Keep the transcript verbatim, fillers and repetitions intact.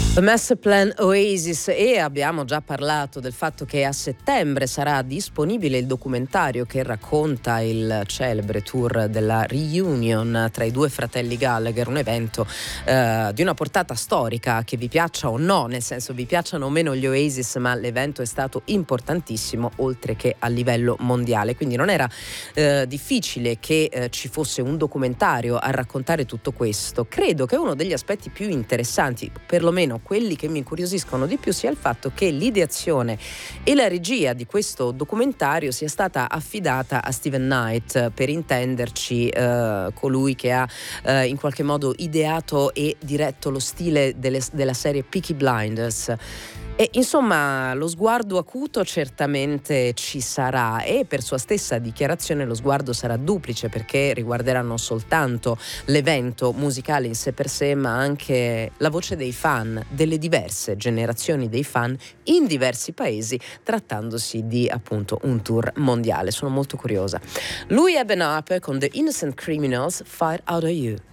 The Master Plan Oasis, e abbiamo già parlato del fatto che a settembre sarà disponibile il documentario che racconta il celebre tour della reunion tra i due fratelli Gallagher, un evento eh, di una portata storica, che vi piaccia o no, nel senso vi piacciono o meno gli Oasis, ma l'evento è stato importantissimo oltre che a livello mondiale, quindi non era eh, difficile che eh, ci fosse un documentario a raccontare tutto questo. Credo che uno degli aspetti più interessanti, perlomeno quelli che mi incuriosiscono di più, sia il fatto che l'ideazione e la regia di questo documentario sia stata affidata a Steven Knight, per intenderci eh, colui che ha eh, in qualche modo ideato e diretto lo stile delle, della serie Peaky Blinders. E insomma, lo sguardo acuto certamente ci sarà, e per sua stessa dichiarazione lo sguardo sarà duplice, perché riguarderà non soltanto l'evento musicale in sé per sé, ma anche la voce dei fan, delle diverse generazioni dei fan in diversi paesi, trattandosi di appunto un tour mondiale. Sono molto curiosa. Lui è Ben Harper con The Innocent Criminals, Fight Out of You.